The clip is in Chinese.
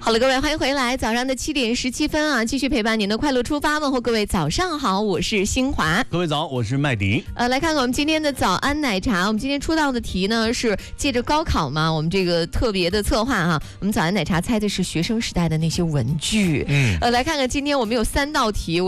好了，各位，欢迎回来。早上的7点17分啊，继续陪伴您的快乐出发，问候各位早上好，我是新华。 各位早，我是麦迪。 来看看我们今天的早安奶茶。我们今天出道的题呢是借着高考嘛，我们这个特别的策划啊，我们早安奶茶猜的是学生时代的那些文具。来看看今天我们有3道题。